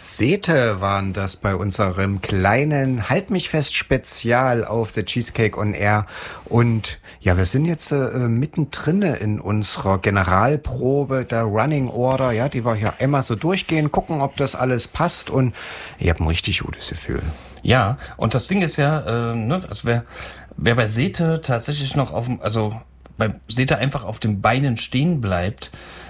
Sete waren das bei unserem kleinen Halt mich fest Spezial auf The Cheesecake on Air. Und ja, wir sind jetzt mittendrin in unserer Generalprobe der Running Order. Ja, die wir hier einmal so durchgehen, gucken, ob das alles passt. Und ich habe ein richtig gutes Gefühl. Ja, und das Ding ist ja, also wer bei Sete tatsächlich noch bei Sete einfach auf den Beinen stehen bleibt,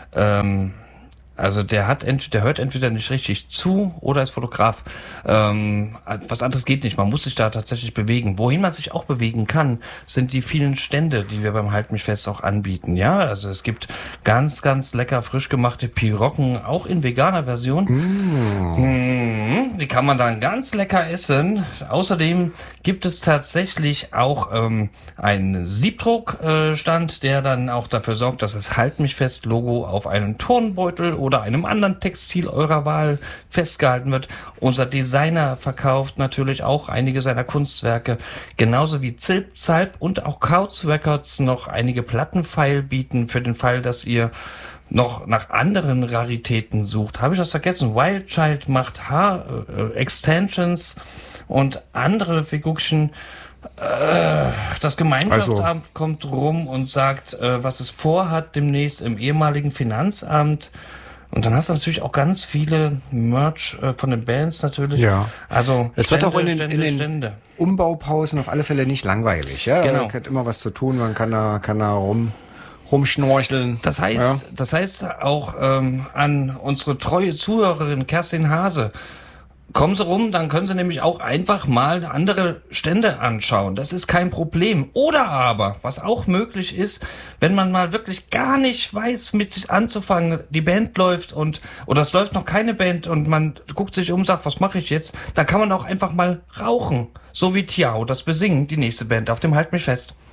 also der hört entweder nicht richtig zu oder ist Fotograf. Was anderes geht nicht. Man muss sich da tatsächlich bewegen. Wohin man sich auch bewegen kann, sind die vielen Stände, die wir beim Halt mich fest auch anbieten. Ja, also es gibt ganz, ganz lecker frisch gemachte Piroggen, auch in veganer Version. Die kann man dann ganz lecker essen. Außerdem gibt es tatsächlich auch einen Siebdruckstand, der dann auch dafür sorgt, dass das Halt mich fest Logo auf einem Turnbeutel oder einem anderen Textil eurer Wahl festgehalten wird. Unser Designer verkauft natürlich auch einige seiner Kunstwerke, genauso wie Zilp, Zalp und auch Couch Records noch einige Plattenfile bieten für den Fall, dass ihr noch nach anderen Raritäten sucht. Habe ich das vergessen? Wild Child macht Extensions und andere Figurchen. Das Gemeinschaftsamt kommt rum und sagt, was es vorhat demnächst im ehemaligen Finanzamt. Und dann hast du natürlich auch ganz viele Merch von den Bands natürlich. Ja. Also es wird auch in den Umbaupausen auf alle Fälle nicht langweilig. Ja, genau. Man hat immer was zu tun, man kann da rumschnorcheln. Das heißt auch an unsere treue Zuhörerin Kerstin Hase: Kommen Sie rum, dann können Sie nämlich auch einfach mal andere Stände anschauen. Das ist kein Problem. Oder aber, was auch möglich ist, wenn man mal wirklich gar nicht weiß, mit sich anzufangen, die Band läuft oder es läuft noch keine Band und man guckt sich um und sagt, was mache ich jetzt? Da kann man auch einfach mal rauchen. So wie Tiao, das Besingen, die nächste Band auf dem Halt mich fest.